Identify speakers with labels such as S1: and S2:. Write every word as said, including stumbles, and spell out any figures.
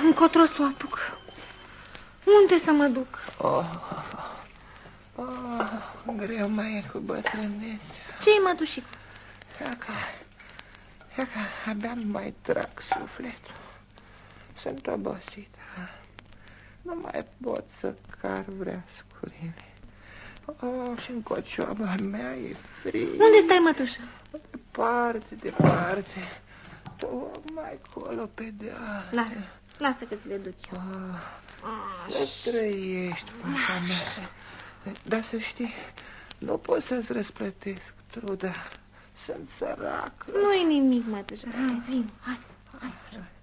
S1: încotro să o apuc. Unde să mă duc?
S2: Oh, oh, greu mai e cu bătrânețea.
S1: Ce-i, mătușicu?
S2: Ia ca, ia ca, abia mai trag sufletul. Sunt obosită. Nu mai pot să car vreascurile. Oh, și în cocioaba mea e frig.
S1: Unde stai, mătușă?
S2: Departe, departe. Tocmai acolo pe deal.
S1: Lasă, lasă că ți le duc eu.
S2: Oh, să trăiești, fata mea. Dar să știi, nu pot să-ți răsplătesc truda. Sunt săracă.
S1: Nu-i nimic, mătușă. Hai, vin, hai, hai.